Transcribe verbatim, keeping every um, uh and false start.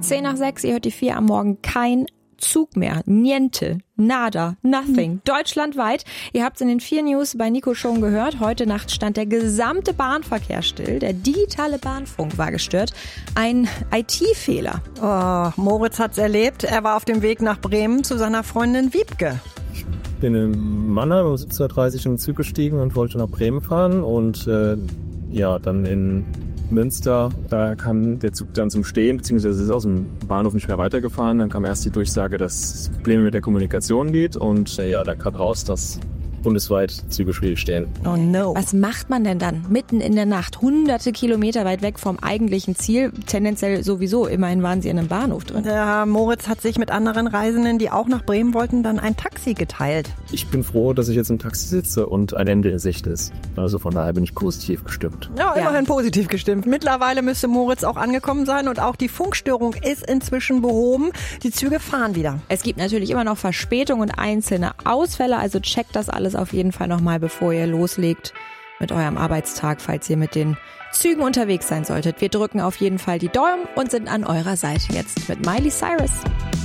Zehn nach sechs, ihr hört die vier am Morgen, kein Zug mehr. Niente, nada, nothing. Deutschlandweit. Ihr habt es in den vier News bei Nico schon gehört. Heute Nacht stand der gesamte Bahnverkehr still. Der digitale Bahnfunk war gestört. Ein I T-Fehler. Oh, Moritz hat's erlebt. Er war auf dem Weg nach Bremen zu seiner Freundin Wiebke. Ich bin in Mannheim um siebzehn Uhr dreißig in den Zug gestiegen und wollte nach Bremen fahren. Und äh, ja, dann in Münster, da kam der Zug dann zum Stehen, beziehungsweise ist aus dem Bahnhof nicht mehr weitergefahren. Dann kam erst die Durchsage, dass es Probleme mit der Kommunikation gibt und äh, ja, dann kam raus, dass bundesweit Züge stehen. Oh no. Was macht man denn dann mitten in der Nacht, hunderte Kilometer weit weg vom eigentlichen Ziel? Tendenziell sowieso, immerhin waren sie in einem Bahnhof drin. Der Moritz hat sich mit anderen Reisenden, die auch nach Bremen wollten, dann ein Taxi geteilt. Ich bin froh, dass ich jetzt im Taxi sitze und ein Ende in Sicht ist. Also von daher bin ich positiv gestimmt. Ja, immerhin Ja. positiv gestimmt. Mittlerweile müsste Moritz auch angekommen sein und auch die Funkstörung ist inzwischen behoben. Die Züge fahren wieder. Es gibt natürlich immer noch Verspätungen und einzelne Ausfälle, also checkt das alles auf jeden Fall nochmal, bevor ihr loslegt mit eurem Arbeitstag, falls ihr mit den Zügen unterwegs sein solltet. Wir drücken auf jeden Fall die Daumen und sind an eurer Seite jetzt mit Miley Cyrus.